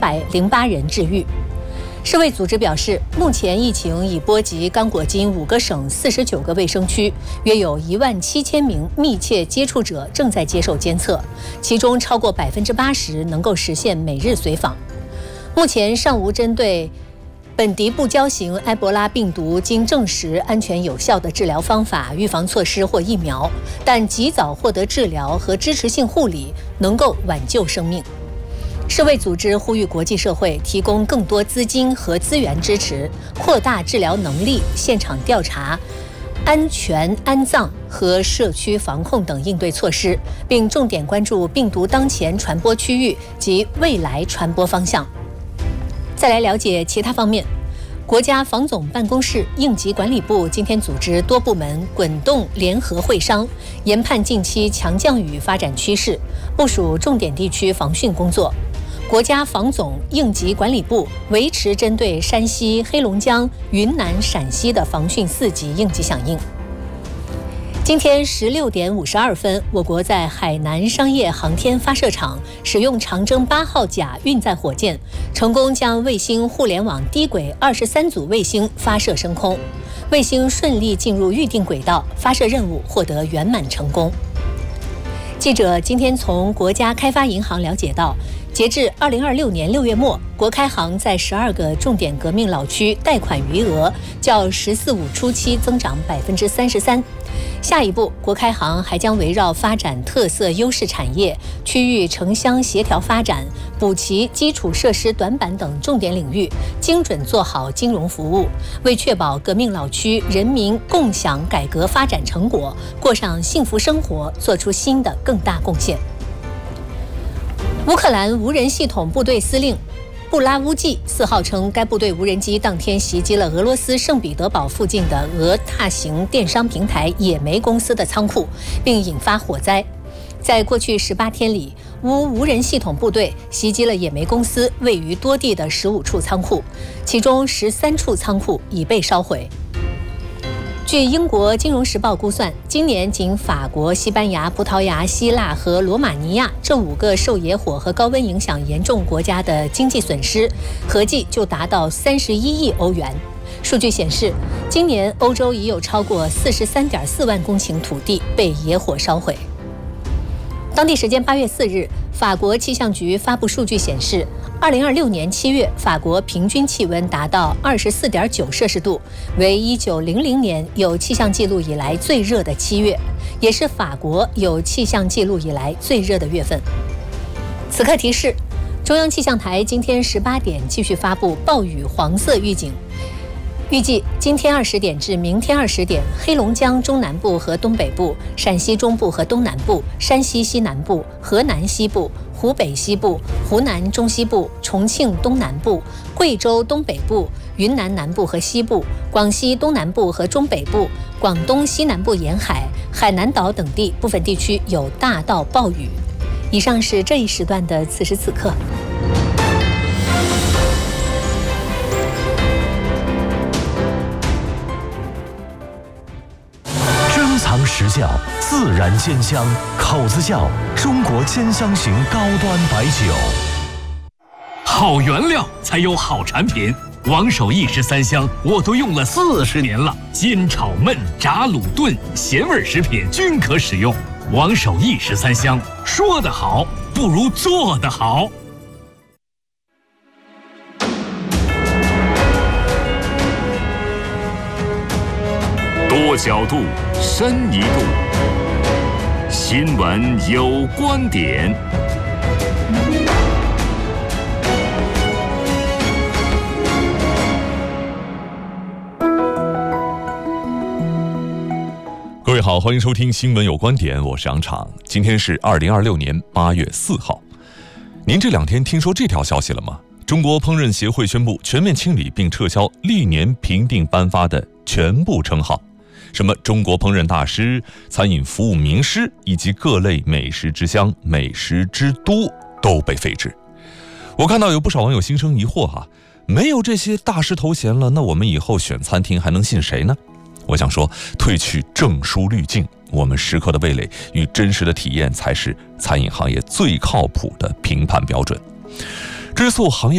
708人治愈。世卫组织表示，目前疫情已波及刚果金5个省49个卫生区，约有17000名密切接触者正在接受监测，其中超过80%能够实现每日随访。目前尚无针对本地不交型埃博拉病毒经证实安全有效的治疗方法、预防措施或疫苗，但及早获得治疗和支持性护理能够挽救生命。世卫组织呼吁国际社会提供更多资金和资源支持，扩大治疗能力、现场调查、安全安葬和社区防控等应对措施，并重点关注病毒当前传播区域及未来传播方向。再来了解其他方面，国家防总办公室应急管理部今天组织多部门滚动联合会商，研判近期强降雨发展趋势，部署重点地区防汛工作。国家防总应急管理部维持针对山西、黑龙江、云南、陕西的防汛4级应急响应。今天16点52分，我国在海南商业航天发射场使用长征8号甲运载火箭，成功将卫星互联网低轨23组卫星发射升空，卫星顺利进入预定轨道，发射任务获得圆满成功。记者今天从国家开发银行了解到，截至2026年6月末，国开行在12个重点革命老区贷款余额较“十四五”初期增长33%。下一步，国开行还将围绕发展特色优势产业、区域城乡协调发展、补齐基础设施短板等重点领域，精准做好金融服务，为确保革命老区人民共享改革发展成果，过上幸福生活，做出新的更大贡献。乌克兰无人系统部队司令布拉乌季4号称，该部队无人机当天袭击了俄罗斯圣彼得堡附近的俄大型电商平台野莓公司的仓库，并引发火灾。在过去18天里，乌无人系统部队袭击了野莓公司位于多地的15处仓库，其中13处仓库已被烧毁。据英国《金融时报》估算，今年仅法国、西班牙、葡萄牙、希腊和罗马尼亚这5个受野火和高温影响严重国家的经济损失，合计就达到31亿欧元。数据显示，今年欧洲已有超过43.4万公顷土地被野火烧毁。当地时间8月4日，法国气象局发布数据显示，2026年7月，法国平均气温达到24.9摄氏度，为1900年有气象记录以来最热的7月，也是法国有气象记录以来最热的月份。此刻提示，中央气象台今天18点继续发布暴雨黄色预警。预计今天20点至明天20点，黑龙江中南部和东北部、陕西中部和东南部、山西西南部、河南西部、湖北西部、湖南中西部、重庆东南部、贵州东北部、云南南部和西部、广西东南部和中北部、广东西南部沿海、海南岛等地部分地区有大到暴雨。以上是这一时段的此时此刻。 藏实窖，自然鲜香，口子窖，中国鲜香型高端白酒。 好原料才有好产品，王守义13香我都用了40年了，煎炒焖炸卤炖咸味食品均可使用。王守义13香，说得好不如做得好。多角度，深一度。新闻有观点。 各位好，欢迎收听新闻有观点，我是杨昶。今天是2026年8月4号。您这2天听说这条消息了吗？中国烹饪协会宣布全面清理并撤销历年评定颁发的全部称号，什么中国烹饪大师、餐饮服务名师以及各类美食之乡、美食之都都被废止。我看到有不少网友心生疑惑没有这些大师头衔了，那我们以后选餐厅还能信谁呢？我想说，褪去证书滤镜，我们时刻的味蕾与真实的体验才是餐饮行业最靠谱的评判标准。追溯行业